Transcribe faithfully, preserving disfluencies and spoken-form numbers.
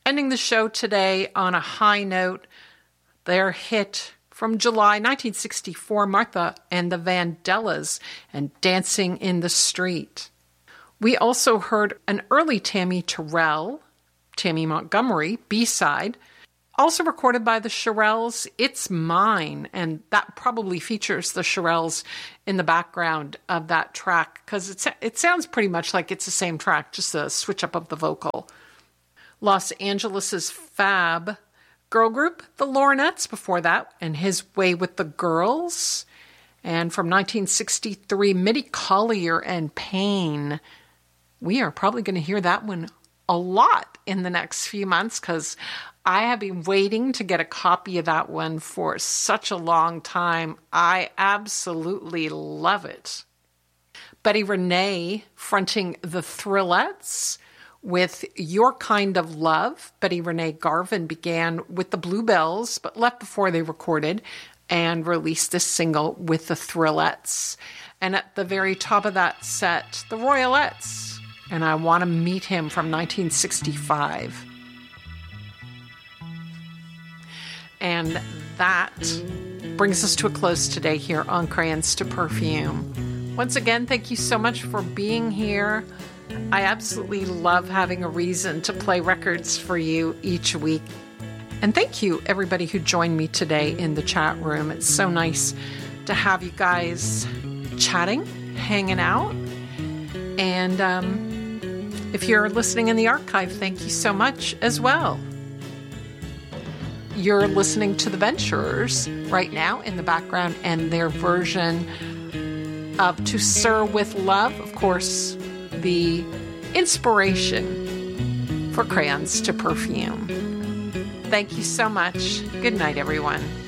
Ending the show today on a high note, their hit from July nineteen sixty-four, Martha and the Vandellas and Dancing in the Street. We also heard an early Tammy Terrell, Tammy Montgomery, B-side, also recorded by the Shirelles, It's Mine, and that probably features the Shirelles in the background of that track, because it, it sounds pretty much like it's the same track, just a switch up of the vocal. Los Angeles' fab girl group, the Lornettes, before that, and His Way with the Girls. And from nineteen sixty-three, Mitty Collier and Pain. We are probably going to hear that one a lot in the next few months, because I have been waiting to get a copy of that one for such a long time. I absolutely love it. Betty Renee fronting the Thrillettes with Your Kind of Love. Betty Renee Garvin began with the Bluebells, but left before they recorded and released this single with the Thrillettes. And at the very top of that set, the Royalettes. And I Want to Meet Him from nineteen sixty-five. And that brings us to a close today here on Crayons to Perfume. Once again, thank you so much for being here. I absolutely love having a reason to play records for you each week. And thank you, everybody who joined me today in the chat room. It's so nice to have you guys chatting, hanging out. And um, if you're listening in the archive, thank you so much as well. You're listening to The Venturers right now in the background and their version of To Sir with Love, of course, the inspiration for Crayons to Perfume. Thank you so much. Good night, everyone.